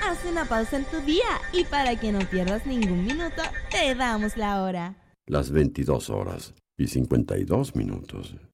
haz una pausa en tu día y para que no pierdas ningún minuto, te damos la hora. Las 22 horas y 52 minutos.